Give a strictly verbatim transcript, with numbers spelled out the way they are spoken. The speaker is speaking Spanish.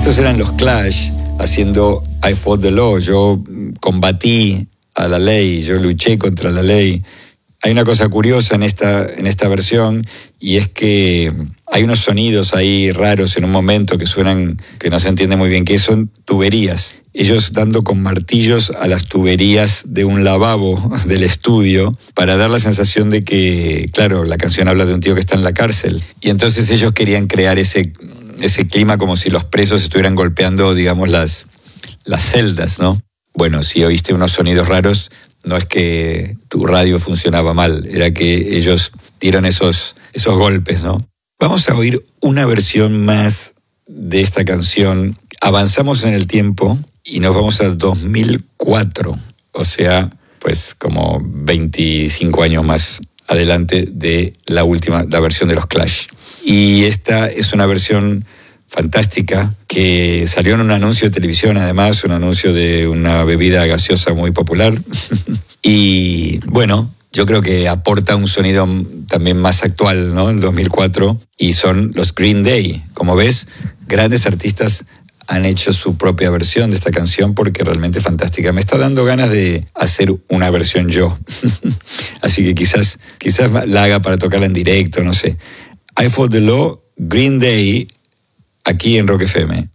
Estos eran los Clash haciendo I Fought the Law. Yo combatí a la ley, yo luché contra la ley. Hay una cosa curiosa en esta, en esta versión, y es que hay unos sonidos ahí raros en un momento que suenan, que no se entiende muy bien, que son tuberías. Ellos dando con martillos a las tuberías de un lavabo del estudio para dar la sensación de que, claro, la canción habla de un tío que está en la cárcel. Y entonces ellos querían crear ese, ese clima como si los presos estuvieran golpeando, digamos, las, las celdas, ¿no? Bueno, si oíste unos sonidos raros, no es que tu radio funcionaba mal, era que ellos dieron esos, esos golpes, ¿no? Vamos a oír una versión más de esta canción. Avanzamos en el tiempo y nos vamos al dos mil cuatro, o sea, pues como veinticinco años más adelante de la última, la versión de los Clash. Y esta es una versión fantástica que salió en un anuncio de televisión, además, un anuncio de una bebida gaseosa muy popular. Y bueno, yo creo que aporta un sonido también más actual, ¿no? En dos mil cuatro, y son los Green Day. Como ves, grandes artistas han hecho su propia versión de esta canción porque realmente es fantástica. Me está dando ganas de hacer una versión yo. Así que quizás, quizás la haga para tocarla en directo, no sé. I Fought the Law, Green Day, aquí en Rock F M.